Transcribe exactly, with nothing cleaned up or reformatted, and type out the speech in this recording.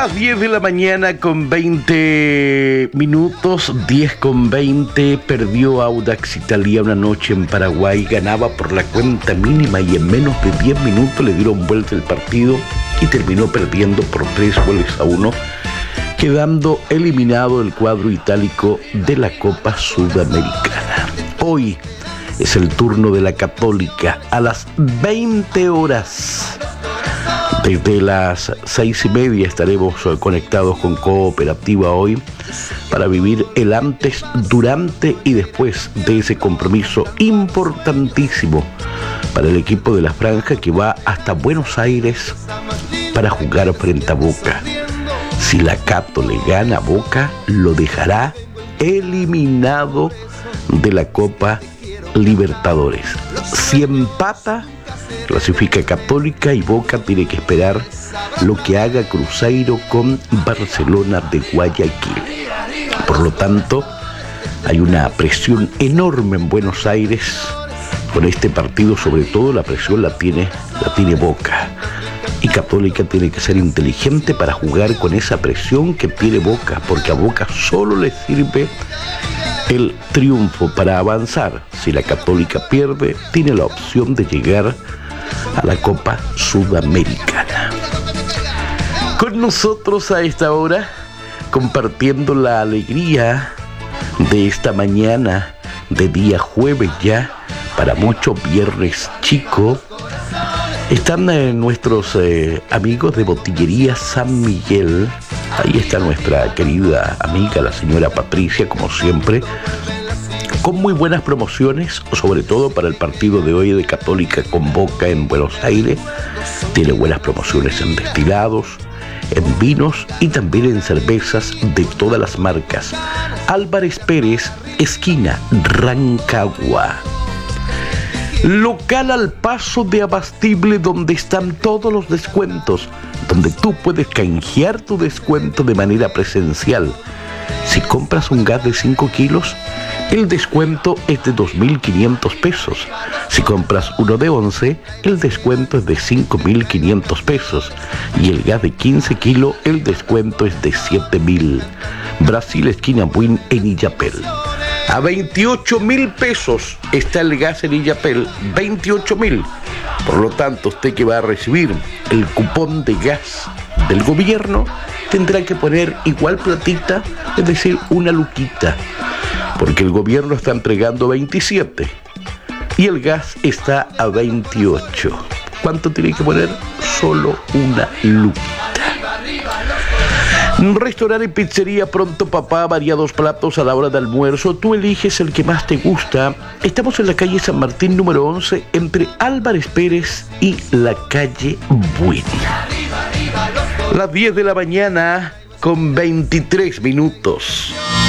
Las diez de la mañana con veinte minutos, diez con veinte, perdió Audax Italia una noche en Paraguay, ganaba por la cuenta mínima y en menos de diez minutos le dieron vuelta el partido y terminó perdiendo por tres goles a uno, quedando eliminado el cuadro itálico de la Copa Sudamericana. Hoy es el turno de la Católica a las veinte horas. Desde las seis y media estaremos conectados con Cooperativa Hoy para vivir el antes, durante y después de ese compromiso importantísimo para el equipo de la Franja que va hasta Buenos Aires para jugar frente a Boca. Si la Cato le gana a Boca, lo dejará eliminado de la Copa Libertadores. Si empata, clasifica Católica y Boca tiene que esperar lo que haga Cruzeiro con Barcelona de Guayaquil. Por lo tanto, hay una presión enorme en Buenos Aires con este partido, sobre todo la presión la tiene, la tiene Boca. Y Católica tiene que ser inteligente para jugar con esa presión que tiene Boca, porque a Boca solo le sirve el triunfo para avanzar. Si la Católica pierde, tiene la opción de llegar a la Copa Sudamericana. Con nosotros a esta hora, compartiendo la alegría de esta mañana de día jueves ya, para muchos viernes chico, están eh, nuestros eh, amigos de Botillería San Miguel. Ahí está nuestra querida amiga, la señora Patricia, como siempre, con muy buenas promociones, sobre todo para el partido de hoy de Católica con Boca en Buenos Aires. Tiene buenas promociones en destilados, en vinos y también en cervezas de todas las marcas. Álvarez Pérez, esquina Rancagua. Local al paso de Abastible, donde están todos los descuentos, donde tú puedes canjear tu descuento de manera presencial. Si compras un gas de cinco kilos, el descuento es de dos mil quinientos pesos. Si compras uno de once, el descuento es de cinco mil quinientos pesos. Y el gas de quince kilos, el descuento es de siete mil. Brasil, esquina Buin, en Illapel. A veintiocho mil pesos está el gas en Illapel, veintiocho mil. Por lo tanto, usted que va a recibir el cupón de gas del gobierno, tendrá que poner igual platita, es decir, una luquita, porque el gobierno está entregando veintisiete y el gas está a veintiocho. ¿Cuánto tiene que poner? Solo una luquita. Restaurante y pizzería Pronto Papá, variados platos a la hora de almuerzo. Tú eliges el que más te gusta. Estamos en la calle San Martín número once, entre Álvarez Pérez y la calle Buena. Las diez de la mañana con veintitrés minutos.